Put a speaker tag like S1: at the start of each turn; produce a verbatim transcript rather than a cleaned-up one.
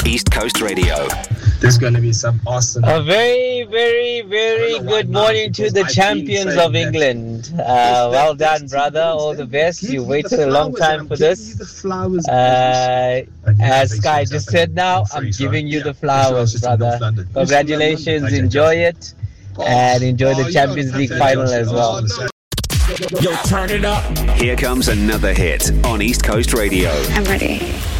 S1: East Coast Radio.
S2: There's going to be some awesome...
S3: A very, very, very good morning to the champions of England. Uh, well done, brother. All the best. You waited a long time for this. Uh, as Sky just said now, I'm giving you the flowers, brother. Congratulations. Enjoy it. And enjoy the Champions League final as well.
S1: Yo, turn it up. Here comes another hit on East Coast Radio.
S4: I'm ready.